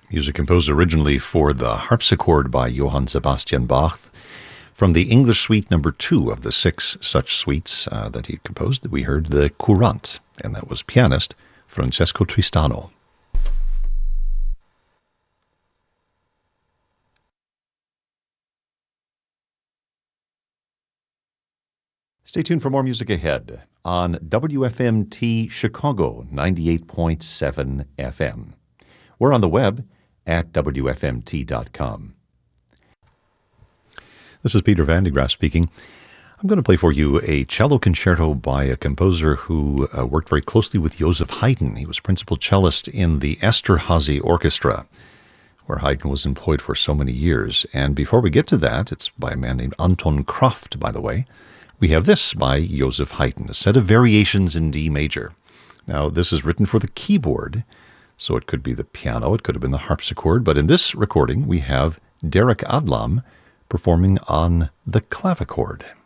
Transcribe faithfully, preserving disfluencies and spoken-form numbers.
music composed originally for the harpsichord by Johann Sebastian Bach, from the English Suite number two of the six such suites uh, that he composed. We heard the Courante, and that was pianist Francesco Tristano. Stay tuned for more music ahead on W F M T Chicago ninety-eight point seven F M. We're on the web at W F M T dot com. This is Peter Van de Graaf speaking. I'm going to play for you a cello concerto by a composer who uh, worked very closely with Joseph Haydn. He was principal cellist in the Esterhazy Orchestra, where Haydn was employed for so many years. And before we get to that, it's by a man named Anton Kraft, by the way. We have this by Joseph Haydn, a set of variations in D major. Now, this is written for the keyboard, so it could be the piano, it could have been the harpsichord, but in this recording, we have Derek Adlam performing on the clavichord.